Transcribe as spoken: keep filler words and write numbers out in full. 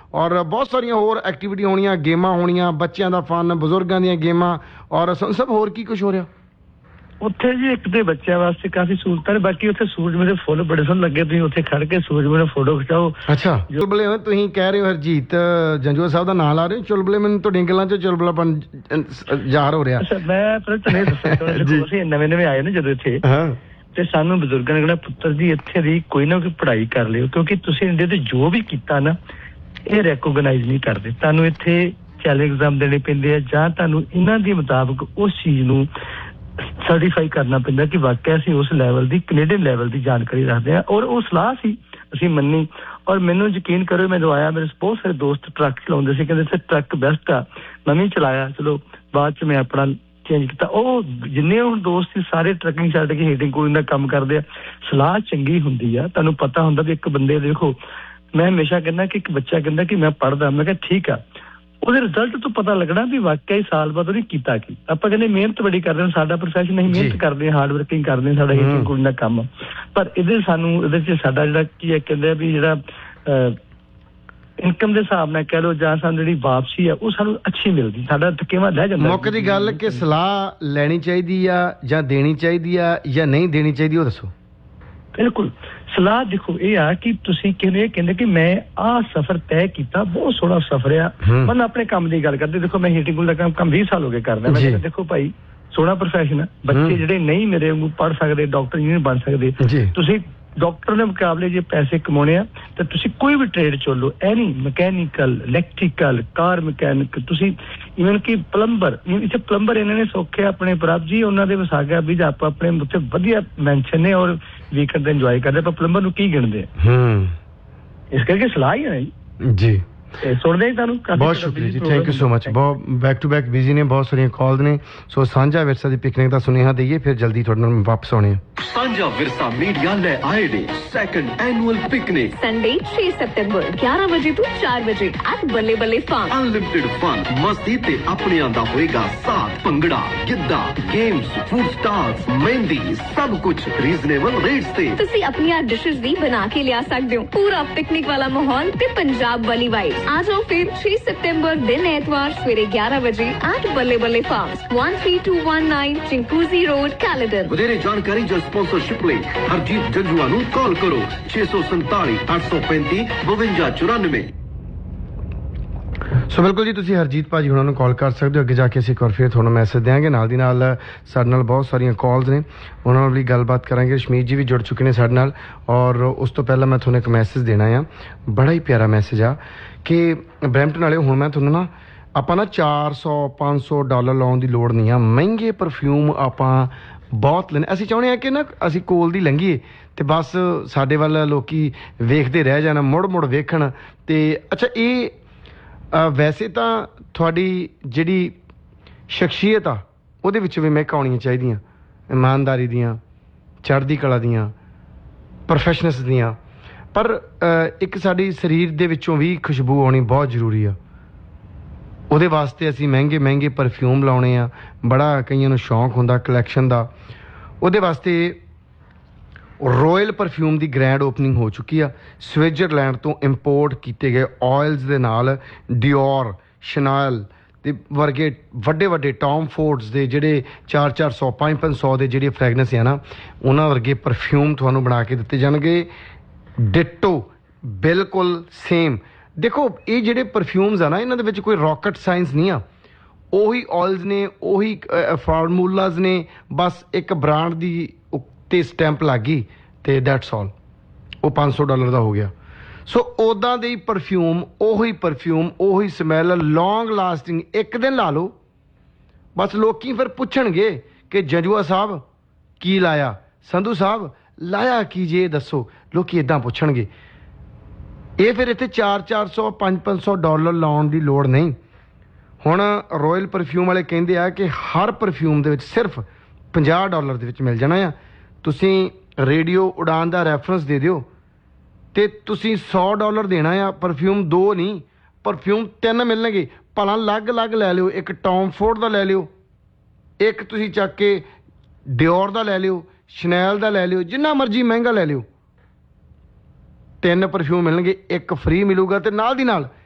ਔਰ ਬਹੁਤ ਸਾਰੀਆਂ ਹੋਰ ਐਕਟੀਵਿਟੀ ਹੋਣੀਆਂ, ਗੇਮਾਂ ਹੋਣੀਆਂ, ਬੱਚਿਆਂ ਦਾ ਫਨ, ਬਜ਼ੁਰਗਾਂ ਦੀਆਂ ਗੇਮਾਂ, ਔਰ ਸਭ ਹੋਰ ਕੀ ਕੁਝ ਹੋ ਰਿਹਾ ਉੱਥੇ ਜੀ? ਇੱਕ ਤੇ ਬੱਚਿਆਂ ਵਾਸਤੇ ਕਾਫੀ ਸਹੂਲਤਾਂ ਨੇ, ਬਾਕੀ ਉੱਥੇ ਸੂਰਜ ਮੇਰੇ ਫੁੱਲ ਬੜੇ ਸੋਹਣੇ ਲੱਗੇ, ਤੁਸੀਂ ਉੱਥੇ ਖੜ ਕੇ ਸੂਰਜ ਮੇਰੇ ਫੋਟੋ ਖਿਚਾਓ। ਅੱਛਾ, ਚੁਲਬਲੇ ਤੁਸੀਂ ਕਹਿ ਰਹੇ ਹੋ ਹਰਜੀਤ ਜੰਜੂਆ ਸਾਹਿਬ ਦਾ ਨਾਂ ਲਾ ਰਹੇ ਹੋ, ਚੁਲਬਲੇ ਮੈਨੂੰ ਤੁਹਾਡੀਆਂ ਗੱਲਾਂ 'ਚ ਚੁਲਬਲਾਪਨ ਜ਼ਾਹਰ ਹੋ ਰਿਹਾ। ਅੱਛਾ, ਮੈਂ ਫਿਰ ਤੁਹਾਨੂੰ ਇਹ ਦੱਸਾਂ, ਅਸੀਂ ਨਵੇਂ ਨਵੇਂ ਆਏ ਨਾ ਜਦੋਂ ਇੱਥੇ, ਤੇ ਸਾਨੂੰ ਬਜ਼ੁਰਗਾਂ ਨੇ ਕਹਿਣਾ ਪੁੱਤਰ ਜੀ ਇੱਥੇ ਦੀ ਕੋਈ ਨਾ ਕੋਈ ਪੜ੍ਹਾਈ ਕਰ ਲਿਓ, ਕਿਉਂਕਿ ਤੁਸੀਂ ਇੰਡੀਆ ਤੇ ਜੋ ਵੀ ਕੀਤਾ ਨਾ ਇਹ ਰੈਕੋਗਨਾਈਜ਼ ਨਹੀਂ ਕਰਦੇ, ਤੁਹਾਨੂੰ ਇੱਥੇ ਚੈਲੰਜ ਐਗਜ਼ਾਮ ਦੇਣੇ ਪੈਂਦੇ ਆ, ਜਾਂ ਤੁਹਾਨੂੰ ਇਹਨਾਂ ਦੇ ਮੁਤਾਬਕ ਉਸ ਚੀਜ਼ ਨੂੰ ਸਰਟੀਫਾਈ ਕਰਨਾ ਪੈਂਦਾ ਕਿ ਵਾਕਿਆ ਅਸੀਂ ਉਸ ਲੈਵਲ ਦੀ, ਕੈਨੇਡੀਅਨ ਲੈਵਲ ਦੀ ਜਾਣਕਾਰੀ ਰੱਖਦੇ ਹਾਂ। ਔਰ ਉਹ ਸਲਾਹ ਸੀ, ਅਸੀਂ ਮੰਨੀ, ਔਰ ਮੈਨੂੰ ਯਕੀਨ ਕਰੋ ਮੈਂ ਜਦੋਂ ਆਇਆ ਮੇਰੇ ਬਹੁਤ ਸਾਰੇ ਦੋਸਤ ਟਰੱਕ ਚਲਾਉਂਦੇ ਸੀ, ਕਹਿੰਦੇ ਇੱਥੇ ਟਰੱਕ ਬੈਸਟ ਆ, ਮੈਂ ਵੀ ਚਲਾਇਆ, ਚਲੋ ਬਾਅਦ ਚ ਮੈਂ ਆਪਣਾ ਚੇਂਜ ਕੀਤਾ। ਉਹ ਜਿੰਨੇ ਹੁਣ ਦੋਸਤ ਸੀ ਸਾਰੇ ਟਰੱਕਿੰਗ ਛੱਡ ਕੇ ਹੀਟਿੰਗ ਕੂਲਿੰਗ ਦਾ ਕੰਮ ਕਰਦੇ ਆ। ਸਲਾਹ ਚੰਗੀ ਹੁੰਦੀ ਆ, ਤੁਹਾਨੂੰ ਪਤਾ ਹੁੰਦਾ ਵੀ ਇੱਕ ਬੰਦੇ ਦੇਖੋ, ਮੈਂ ਹਮੇਸ਼ਾ ਕਹਿੰਦਾ ਕਿ ਇੱਕ ਬੱਚਾ ਕਹਿੰਦਾ ਕਿ ਮੈਂ ਪੜ੍ਹਦਾ, ਮੈਂ ਕਿਹਾ ਠੀਕ ਆ, ਉਹਦੇ ਰਿਜ਼ਲਟ ਤੋਂ ਪਤਾ ਲੱਗਣਾ ਵੀ ਵਾਕਿਆ ਹੀ ਸਾਲ ਬਾਅਦ ਉਹਨੇ ਕੀਤਾ ਕੀ। ਆਪਾਂ ਕਹਿੰਦੇ ਮਿਹਨਤ ਬੜੀ ਕਰਦੇ ਹਾਂ, ਸਾਡਾ ਪ੍ਰੋਫੈਸ਼ਨ ਅਸੀਂ ਮਿਹਨਤ ਕਰਦੇ ਹਾਂ, ਹਾਰਡ ਵਰਕਿੰਗ ਕਰਦੇ ਹਾਂ, ਸਾਡਾ ਹੀਟਿੰਗ ਕੂਲਿੰਗ ਦਾ ਕੰਮ, ਪਰ ਇਹਦੇ ਸਾਨੂੰ ਇਹਦੇ ਚ ਸਾਡਾ ਜਿਹੜਾ ਕੀ ਹੈ ਕਹਿੰਦੇ ਆ ਵੀ ਜਿਹੜਾ ਇਨਕਮ ਦੇ ਹਿਸਾਬ ਨਾਲ ਕਹਿ ਲਓ ਜਾਂ ਸਾਨੂੰ ਜਿਹੜੀ ਵਾਪਸੀ ਆ ਉਹ ਸਾਨੂੰ ਅੱਛੀ ਮਿਲਦੀ, ਸਾਡਾ ਥਕੇਵਾਂ ਲੈ ਜਾਂਦਾ। ਮੁੱਖ ਦੀ ਗੱਲ ਕਿ ਸਲਾਹ ਲੈਣੀ ਚਾਹੀਦੀ ਆ ਜਾਂ ਦੇਣੀ ਚਾਹੀਦੀ ਆ ਜਾਂ ਨਹੀਂ ਦੇਣੀ ਚਾਹੀਦੀ, ਉਹ ਦੱਸੋ। ਬਿਲਕੁਲ, ਸਲਾਹ ਦੇਖੋ ਇਹ ਆ ਕਿ ਤੁਸੀਂ ਕਹਿੰਦੇ ਕਹਿੰਦੇ ਕਿ ਮੈਂ ਆਹ ਸਫ਼ਰ ਤੈਅ ਕੀਤਾ, ਬਹੁਤ ਸੋਹਣਾ ਸਫ਼ਰ ਆ। ਮੈਂ ਆਪਣੇ ਕੰਮ ਦੀ ਗੱਲ ਕਰਦੇ, ਦੇਖੋ ਮੈਂ ਹੀਟਿੰਗ ਦਾ ਕੰਮ ਕੰਮ ਵੀਹ ਸਾਲ ਹੋ ਗਏ ਕਰਦਾ, ਮੈਂ ਕਹਿੰਦਾ ਦੇਖੋ ਭਾਈ ਸੋਹਣਾ ਪ੍ਰੋਫੈਸ਼ਨ ਆ, ਬੱਚੇ ਜਿਹੜੇ ਨਹੀਂ ਮੇਰੇ ਵਾਂਗੂ ਪੜ੍ਹ ਸਕਦੇ, ਡਾਕਟਰ ਨਹੀਂ ਬਣ ਸਕਦੇ, ਤੁਸੀਂ ਡਾਕਟਰ ਦੇ ਮੁਕਾਬਲੇ ਜੇ ਪੈਸੇ ਕਮਾਉਣੇ ਆ ਤਾਂ ਤੁਸੀਂ ਕੋਈ ਵੀ ਟ੍ਰੇਡ ਚੁਣ ਲਓ, ਐਨੀ ਮਕੈਨੀਕਲ, ਇਲੈਕਟ੍ਰੀਕਲ, ਕਾਰ ਮਕੈਨਿਕ, ਤੁਸੀਂ ਇਵਨ ਕਿ ਪਲੰਬਰ, ਇੱਥੇ ਪਲੰਬਰ ਇਹਨਾਂ ਨੇ ਸੌਖੇ ਆਪਣੇ ਪ੍ਰਭ ਜੀ, ਉਹਨਾਂ ਦੇ ਵਿਸਾਖਾ ਵੀ ਆਪਾਂ ਆਪਣੇ ਉੱਥੇ ਵਧੀਆ ਮੈਂਸ਼ਨ ਨੇ ਔਰ ਵੀਕਐਂਡ ਤੇ ਇੰਜੋਏ ਕਰਦੇ, ਪਰ ਪਲੰਬਰ ਨੂੰ ਕੀ ਗਿਣਦੇ ਆ। ਇਸ ਕਰਕੇ ਸਲਾਹ ਹੀ ਹੈ ਜੀ। ਸੁਣਦੇ ਤੁਹਾਨੂੰ ਬਹੁਤ ਸ਼ੁਕਰੀਆ ਜੀ, ਥੈਂਕ ਯੂ ਸੋ ਮਚ। ਬਹੁਤ ਬੈਕ ਟੂ ਬੈਕ ਬਿਜ਼ੀ ਨੇ, ਬਹੁਤ ਸਾਰੀਆਂ ਕਾਲ ਨੇ, ਸੋ ਸਾਂਝਾ ਵਿਰਸਾ ਦੀ ਪਿਕਨਿਕ ਦਾ ਸੁਨੇਹਾ ਦੇਈਏ, ਫਿਰ ਜਲਦੀ ਤੁਹਾਡੇ ਨਾਲ ਵਾਪਸ ਆਉਣੇ ਆ। ਸਾਂਝਾ ਵਿਰਸਾ ਮੀਡੀਆ ਲੈ ਆਏ ਨੇ ਸੈਕੰਡ ਐਨੂਅਲ ਪਿਕਨਿਕ ਸੰਡੇ ਛੇ ਸਤੰਬਰ ਗਿਆਰਾਂ ਵਜੇ ਤੋਂ ਚਾਰ ਵਜੇ ਐਟ ਬੱਲੇ ਬੱਲੇ ਫਾਰਮ। ਅਨਲਿਮਿਟਿਡ ਫਨ, ਮਸਤੀ ਤੇ ਆਪਣਿਆਂ ਦਾ ਹੋਏਗਾ ਸਾਥ, bhangra, Giddha, games, food stalls, ਮਹਿੰਦੀ, ਸਭ ਕੁਝ ਰੀਜ਼ਨੇਬਲ ਰੇਟਸ ਤੇ। ਤੁਸੀਂ ਆਪਣੀਆਂ ਡਿਸ਼ਸ ਵੀ ਬਣਾ ਕੇ ਲਿਆ ਸਕਦੇ ਹੋ। ਪੂਰਾ ਪਿਕਨਿਕ ਵਾਲਾ ਮਾਹੌਲ ਤੇ ਪੰਜਾਬ ਵਾਲੀ ਵਾਈਬ। ਆ ਜਾਓ ਫਿਰ ਛੇ ਸਤੰਬਰ ਦਿਨ ਐਤਵਾਰ ਸਵੇਰੇ ਗਿਆਰਾਂ ਵਜੇ ਐਟ ਬੱਲੇ ਬੱਲੇ farms, one three two one nine ਚਿੰਕੂਜ਼ੀ road, ਕੈਲੇਡਨ। ਵਧੇਰੇ ਜਾਣਕਾਰੀ ਜਾਂ ਸਪਾਂਸਰਸ਼ਿਪ ਲਈ ਹਰਜੀਤ ਜੰਜੂਆ ਨੂੰ ਕਾਲ ਕਰੋ ਛੇ ਸੌ ਸੰਤਾਲੀ ਅੱਠ ਸੌ ਪੈਂਤੀ ਬਵੰਜਾ ਚੁਰਾਨਵੇਂ। ਸੋ ਬਿਲਕੁਲ ਜੀ, ਤੁਸੀਂ ਹਰਜੀਤ ਭਾਜੀ ਉਹਨਾਂ ਨੂੰ ਕਾਲ ਕਰ ਸਕਦੇ ਹੋ। ਅੱਗੇ ਜਾ ਕੇ ਅਸੀਂ ਇੱਕ ਵਾਰ ਫਿਰ ਤੁਹਾਨੂੰ ਮੈਸੇਜ ਦਿਆਂਗੇ। ਨਾਲ ਦੀ ਨਾਲ ਸਾਡੇ ਨਾਲ ਬਹੁਤ ਸਾਰੀਆਂ ਕਾਲਸ ਨੇ, ਉਹਨਾਂ ਨਾਲ ਵੀ ਗੱਲਬਾਤ ਕਰਾਂਗੇ। ਰਸ਼ਮੀਤ ਜੀ ਵੀ ਜੁੜ ਚੁੱਕੇ ਨੇ ਸਾਡੇ ਨਾਲ, ਔਰ ਉਸ ਤੋਂ ਪਹਿਲਾਂ ਮੈਂ ਤੁਹਾਨੂੰ ਇੱਕ ਮੈਸੇਜ ਦੇਣਾ ਆ, ਬੜਾ ਹੀ ਪਿਆਰਾ ਮੈਸੇਜ ਆ ਕਿ ਬਰੈਂਪਟਨ ਵਾਲੇ, ਹੁਣ ਮੈਂ ਤੁਹਾਨੂੰ ਨਾ ਆਪਾਂ ਨਾ ਚਾਰ ਸੌ ਪੰਜ ਸੌ ਡਾਲਰ ਲਾਉਣ ਦੀ ਲੋੜ ਨਹੀਂ ਆ। ਮਹਿੰਗੇ ਪਰਫਿਊਮ ਆਪਾਂ ਬਹੁਤ ਲੈਣੇ, ਅਸੀਂ ਚਾਹੁੰਦੇ ਹਾਂ ਕਿ ਨਾ ਅਸੀਂ ਕੋਲ ਦੀ ਲੰਘੀਏ ਤੇ ਬਸ ਸਾਡੇ ਵੱਲ ਲੋਕੀ ਵੇਖਦੇ ਰਹਿ ਜਾਣ, ਮੁੜ ਮੁੜ ਵੇਖਣ। ਤੇ ਅੱਛਾ, ਇਹ ਵੈਸੇ ਤਾਂ ਤੁਹਾਡੀ ਜਿਹੜੀ ਸ਼ਖਸੀਅਤ ਆ ਉਹਦੇ ਵਿੱਚ ਵੀ ਮਹਿਕ ਆਉਣੀਆਂ ਚਾਹੀਦੀਆਂ, ਇਮਾਨਦਾਰੀ ਦੀਆਂ, ਚੜ੍ਹਦੀ ਕਲਾ ਦੀਆਂ, ਪ੍ਰੋਫੈਸ਼ਨਸ ਦੀਆਂ, ਪਰ ਇੱਕ ਸਾਡੀ ਸਰੀਰ ਦੇ ਵਿੱਚੋਂ ਵੀ ਖੁਸ਼ਬੂ ਆਉਣੀ ਬਹੁਤ ਜ਼ਰੂਰੀ ਆ। ਉਹਦੇ ਵਾਸਤੇ ਅਸੀਂ ਮਹਿੰਗੇ ਮਹਿੰਗੇ ਪਰਫਿਊਮ ਲਾਉਣੇ ਆ, ਬੜਾ ਕਈਆਂ ਨੂੰ ਸ਼ੌਂਕ ਹੁੰਦਾ ਕਲੈਕਸ਼ਨ ਦਾ। ਉਹਦੇ ਵਾਸਤੇ ਰੋਇਲ ਪਰਫਿਊਮ ਦੀ ਗ੍ਰੈਂਡ ਓਪਨਿੰਗ ਹੋ ਚੁੱਕੀ ਆ। ਸਵਿਟਜ਼ਰਲੈਂਡ ਤੋਂ ਇੰਪੋਰਟ ਕੀਤੇ ਗਏ ਆਇਲਸ ਦੇ ਨਾਲ ਡਿਓਰ, ਸ਼ਨਾਇਲ ਦੇ ਵਰਗੇ ਵੱਡੇ ਵੱਡੇ ਟੌਮ ਫੋਰਡਸ ਦੇ ਜਿਹੜੇ ਚਾਰ ਚਾਰ ਸੌ ਪੰਜ ਪੰਜ ਸੌ ਦੇ ਜਿਹੜੇ ਫਰੈਗਨੈਂਸ ਆ ਨਾ, ਉਹਨਾਂ ਵਰਗੇ ਪਰਫਿਊਮ ਤੁਹਾਨੂੰ ਬਣਾ ਕੇ ਦਿੱਤੇ ਜਾਣਗੇ, ਡਿਟੋ ਬਿਲਕੁਲ ਸੇਮ। ਦੇਖੋ, ਇਹ ਜਿਹੜੇ ਪਰਫਿਊਮਸ ਆ ਨਾ, ਇਹਨਾਂ ਦੇ ਵਿੱਚ ਕੋਈ ਰੌਕਟ ਸਾਇੰਸ ਨਹੀਂ ਆ। ਉਹੀ ਆਇਲਸ ਨੇ, ਉਹੀ ਫਾਰਮੂਲਾਜ਼ ਨੇ, ਬਸ ਇੱਕ ਬ੍ਰਾਂਡ ਦੀ ਉੱਤੇ ਸਟੈਂਪ ਲੱਗ ਗਈ ਤੇ ਦੈਟਸ ਆਲ, ਉਹ ਪੰਜ ਸੌ ਡਾਲਰ ਦਾ ਹੋ ਗਿਆ। ਸੋ ਉੱਦਾਂ ਦੇ ਹੀ ਪਰਫਿਊਮ, ਉਹੀ ਪਰਫਿਊਮ, ਉਹੀ ਸਮੈਲ, ਲੌਂਗ ਲਾਸਟਿੰਗ। ਇੱਕ ਦਿਨ ਲਾ ਲਓ ਬਸ, ਲੋਕੀ ਫਿਰ ਪੁੱਛਣਗੇ ਕਿ ਜੰਜੂਆ ਸਾਹਿਬ ਕੀ ਲਾਇਆ, ਸੰਧੂ ਸਾਹਿਬ ਲਾਇਆ ਕੀ ਜੇ ਦੱਸੋ, ਲੋਕੀ ਇੱਦਾਂ ਪੁੱਛਣਗੇ। ਇਹ ਫਿਰ ਇੱਥੇ ਚਾਰ ਚਾਰ ਸੌ ਪੰਜ ਪੰਜ ਸੌ ਡਾਲਰ ਲਾਉਣ ਦੀ ਲੋੜ ਨਹੀਂ। ਹੁਣ ਰੋਇਲ ਪਰਫਿਊਮ ਵਾਲੇ ਕਹਿੰਦੇ ਆ ਕਿ ਹਰ ਪਰਫਿਊਮ ਦੇ ਵਿੱਚ ਸਿਰਫ ਪੰਜਾਹ ਡਾਲਰ ਦੇ ਵਿੱਚ ਮਿਲ ਜਾਣਾ ਆ। ਤੁਸੀਂ ਰੇਡੀਓ ਉਡਾਨ ਦਾ ਰੈਫਰੈਂਸ ਦੇ ਦਿਓ ਤੇ ਤੁਸੀਂ ਸੌ ਡਾਲਰ ਦੇਣਾ ਆ। ਪਰਫਿਊਮ ਦੋ ਨਹੀਂ, ਪਰਫਿਊਮ ਤਿੰਨ ਮਿਲਣਗੇ। ਭਲਾ ਅਲੱਗ ਅਲੱਗ ਲੈ ਲਿਓ, ਇੱਕ ਟੌਮ ਫੋਰਡ ਦਾ ਲੈ ਲਿਓ, ਇੱਕ ਤੁਸੀਂ ਚੱਕ ਕੇ ਡਿਓਰ ਦਾ ਲੈ ਲਿਓ, ਸ਼ਨੈਲ ਦਾ ਲੈ ਲਿਓ, ਜਿੰਨਾ ਮਰਜ਼ੀ ਮਹਿੰਗਾ ਲੈ ਲਿਓ। ਤਿੰਨ ਪਰਫਿਊਮ ਮਿਲਣਗੇ, ਇੱਕ ਫ੍ਰੀ ਮਿਲੂਗਾ ਤੇ ਨਾਲ ਦੀ ਨਾਲ